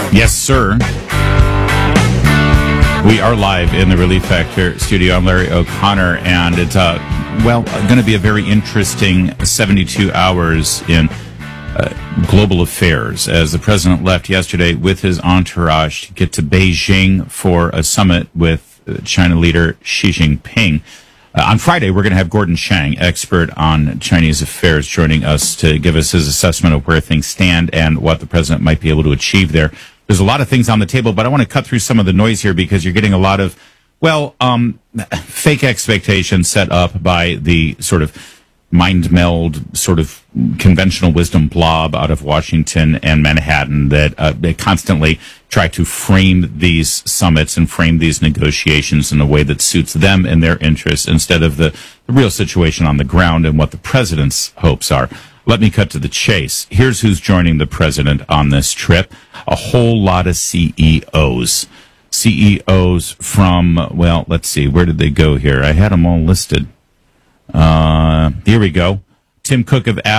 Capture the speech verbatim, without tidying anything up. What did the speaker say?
Yes, sir. We are live in the Relief Factor studio. I'm Larry O'Connor, and it's, uh, well, going to be a very interesting seventy-two hours in uh, global affairs, as the president left yesterday with his entourage to get to Beijing for a summit with China leader Xi Jinping. Uh, on Friday, we're going to have Gordon Chang, expert on Chinese affairs, joining us to give us his assessment of where things stand and what the president might be able to achieve there. There's a lot of things on the table, but I want to cut through some of the noise here because you're getting a lot of, well, um, fake expectations set up by the sort of mind meld, sort of conventional wisdom blob out of Washington and Manhattan that uh, they constantly try to frame these summits and frame these negotiations in a way that suits them and their interests instead of the, the real situation on the ground and what the president's hopes are. Let me cut to the chase. Here's who's joining the president on this trip. A whole lot of C E Os. C E Os from, well, let's see, where did they go here? I had them all listed. Uh, here we go. Tim Cook of